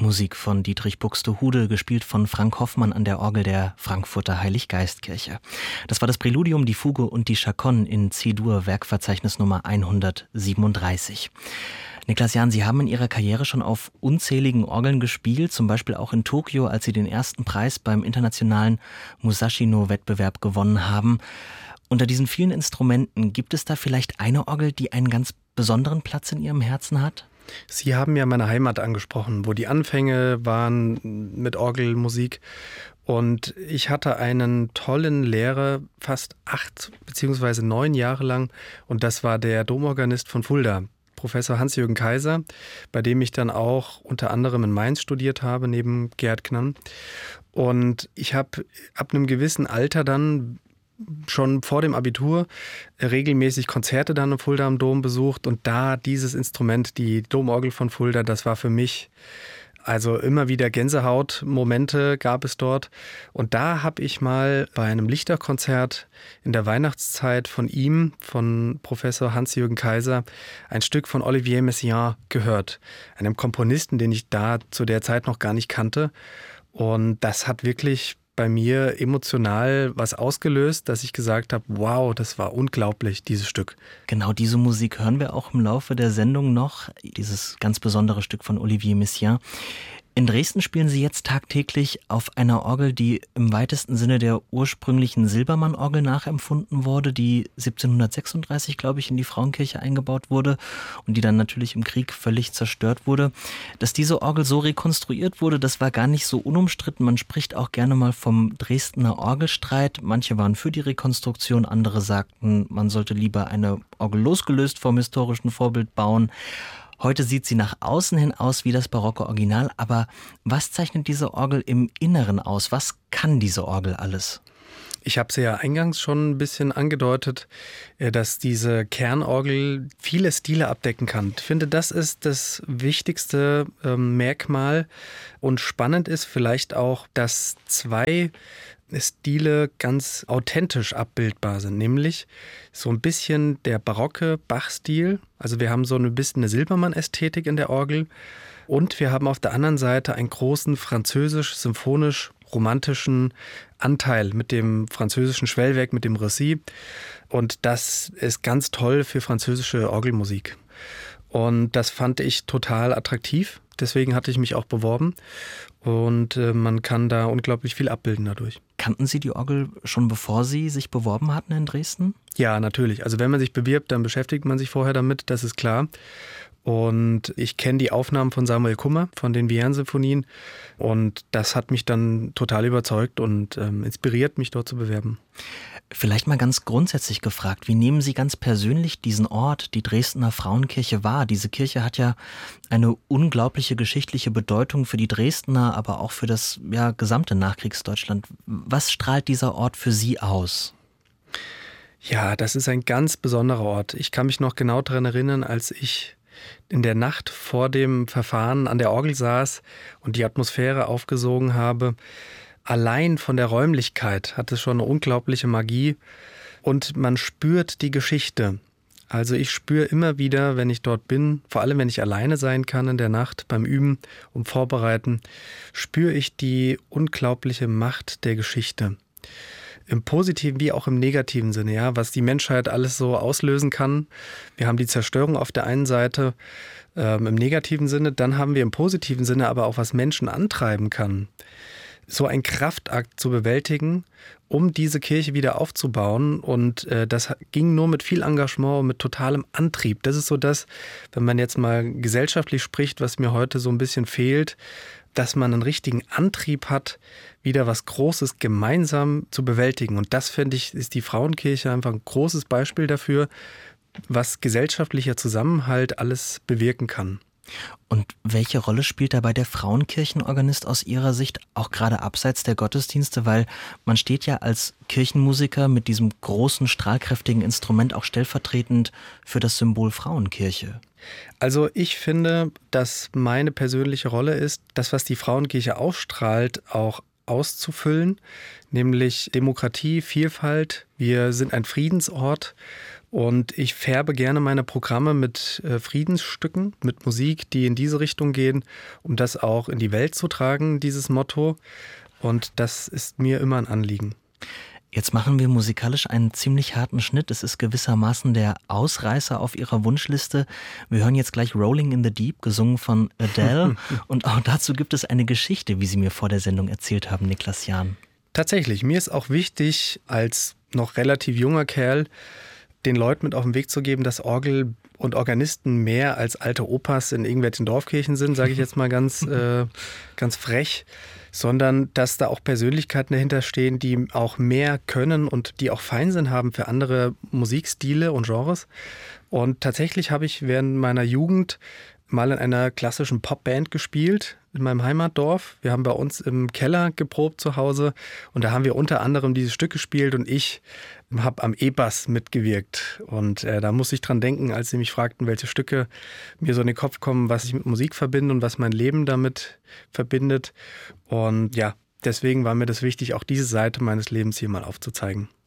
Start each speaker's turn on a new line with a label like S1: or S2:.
S1: Musik von Dietrich Buxtehude, gespielt von Frank Hoffmann an der Orgel der Frankfurter Heiliggeistkirche. Das war das Präludium, die Fuge und die Chaconne in C-Dur, Werkverzeichnis Nummer 137. Niklas Jahn, Sie haben in Ihrer Karriere schon auf unzähligen Orgeln gespielt, zum Beispiel auch in Tokio, als Sie den ersten Preis beim internationalen Musashino-Wettbewerb gewonnen haben. Unter diesen vielen Instrumenten, gibt es da vielleicht eine Orgel, die einen ganz besonderen Platz in Ihrem Herzen hat?
S2: Sie haben ja meine Heimat angesprochen, wo die Anfänge waren mit Orgelmusik. Und ich hatte einen tollen Lehrer, fast 8 bzw. 9 Jahre lang. Und das war der Domorganist von Fulda, Professor Hans-Jürgen Kaiser, bei dem ich dann auch unter anderem in Mainz studiert habe, neben Gerd Knann. Und ich habe ab einem gewissen Alter dann schon vor dem Abitur regelmäßig Konzerte dann im Fulda am Dom besucht und da dieses Instrument, die Domorgel von Fulda, das war für mich, also immer wieder Gänsehautmomente gab es dort. Und da habe ich mal bei einem Lichterkonzert in der Weihnachtszeit von ihm, von Professor Hans-Jürgen Kaiser, ein Stück von Olivier Messiaen gehört, einem Komponisten, den ich da zu der Zeit noch gar nicht kannte. Und das hat wirklich bei mir emotional was ausgelöst, dass ich gesagt habe, wow, das war unglaublich, dieses Stück.
S1: Genau diese Musik hören wir auch im Laufe der Sendung noch, dieses ganz besondere Stück von Olivier Messiaen. In Dresden spielen Sie jetzt tagtäglich auf einer Orgel, die im weitesten Sinne der ursprünglichen Silbermann-Orgel nachempfunden wurde, die 1736, glaube ich, in die Frauenkirche eingebaut wurde und die dann natürlich im Krieg völlig zerstört wurde. Dass diese Orgel so rekonstruiert wurde, das war gar nicht so unumstritten. Man spricht auch gerne mal vom Dresdner Orgelstreit. Manche waren für die Rekonstruktion, andere sagten, man sollte lieber eine Orgel losgelöst vom historischen Vorbild bauen. Heute sieht sie nach außen hin aus wie das barocke Original, aber was zeichnet diese Orgel im Inneren aus? Was kann diese Orgel alles?
S2: Ich habe es ja eingangs schon ein bisschen angedeutet, dass diese Kernorgel viele Stile abdecken kann. Ich finde, das ist das wichtigste Merkmal. Und spannend ist vielleicht auch, dass 2 Stile ganz authentisch abbildbar sind, nämlich so ein bisschen der barocke Bach-Stil. Also wir haben so ein bisschen eine Silbermann-Ästhetik in der Orgel und wir haben auf der anderen Seite einen großen französisch-symphonisch-romantischen Anteil mit dem französischen Schwellwerk, mit dem Récit. Und das ist ganz toll für französische Orgelmusik. Und das fand ich total attraktiv. Deswegen hatte ich mich auch beworben und man kann da unglaublich viel abbilden dadurch.
S1: Kannten Sie die Orgel schon bevor Sie sich beworben hatten in Dresden?
S2: Ja, natürlich. Also wenn man sich bewirbt, dann beschäftigt man sich vorher damit, das ist klar. Und ich kenne die Aufnahmen von Samuel Kummer, von den Vierne-Symphonien. Und das hat mich dann total überzeugt und inspiriert, mich dort zu bewerben.
S1: Vielleicht mal ganz grundsätzlich gefragt, wie nehmen Sie ganz persönlich diesen Ort, die Dresdner Frauenkirche, wahr? Diese Kirche hat ja eine unglaubliche geschichtliche Bedeutung für die Dresdner, aber auch für das gesamte Nachkriegsdeutschland. Was strahlt dieser Ort für Sie aus?
S2: Ja, das ist ein ganz besonderer Ort. Ich kann mich noch genau daran erinnern, als ich in der Nacht vor dem Verfahren an der Orgel saß und die Atmosphäre aufgesogen habe. Allein von der Räumlichkeit hat es schon eine unglaubliche Magie und man spürt die Geschichte. Also ich spüre immer wieder, wenn ich dort bin, vor allem wenn ich alleine sein kann in der Nacht beim Üben und Vorbereiten, spüre ich die unglaubliche Macht der Geschichte. Im positiven wie auch im negativen Sinne, ja, was die Menschheit alles so auslösen kann. Wir haben die Zerstörung auf der einen Seite im negativen Sinne, dann haben wir im positiven Sinne aber auch, was Menschen antreiben kann. So ein Kraftakt zu bewältigen, um diese Kirche wieder aufzubauen. Und das ging nur mit viel Engagement und mit totalem Antrieb. Das ist so das, wenn man jetzt mal gesellschaftlich spricht, was mir heute so ein bisschen fehlt, dass man einen richtigen Antrieb hat, wieder was Großes gemeinsam zu bewältigen. Und das, finde ich, ist die Frauenkirche einfach ein großes Beispiel dafür, was gesellschaftlicher Zusammenhalt alles bewirken kann.
S1: Und welche Rolle spielt dabei der Frauenkirchenorganist aus Ihrer Sicht, auch gerade abseits der Gottesdienste? Weil man steht ja als Kirchenmusiker mit diesem großen, strahlkräftigen Instrument auch stellvertretend für das Symbol Frauenkirche.
S2: Also ich finde, dass meine persönliche Rolle ist, das, was die Frauenkirche ausstrahlt, auch auszufüllen, nämlich Demokratie, Vielfalt. Wir sind ein Friedensort Und ich färbe gerne meine Programme mit Friedensstücken, mit Musik, die in diese Richtung gehen, um das auch in die Welt zu tragen, dieses Motto. Und das ist mir immer ein Anliegen.
S1: Jetzt machen wir musikalisch einen ziemlich harten Schnitt. Es ist gewissermaßen der Ausreißer auf Ihrer Wunschliste. Wir hören jetzt gleich Rolling in the Deep, gesungen von Adele. Und auch dazu gibt es eine Geschichte, wie Sie mir vor der Sendung erzählt haben, Niklas Jahn.
S2: Tatsächlich, mir ist auch wichtig, als noch relativ junger Kerl, den Leuten mit auf den Weg zu geben, dass Orgel und Organisten mehr als alte Opas in irgendwelchen Dorfkirchen sind, sage ich jetzt mal ganz frech, sondern dass da auch Persönlichkeiten dahinter stehen, die auch mehr können und die auch Feinsinn haben für andere Musikstile und Genres. Und tatsächlich habe ich während meiner Jugend mal in einer klassischen Popband gespielt in meinem Heimatdorf. Wir haben bei uns im Keller geprobt zu Hause und da haben wir unter anderem dieses Stück gespielt und ich habe am E-Bass mitgewirkt. Und da muss ich dran denken, als sie mich fragten, welche Stücke mir so in den Kopf kommen, was ich mit Musik verbinde und was mein Leben damit verbindet. Und ja, deswegen war mir das wichtig, auch diese Seite meines Lebens hier mal aufzuzeigen.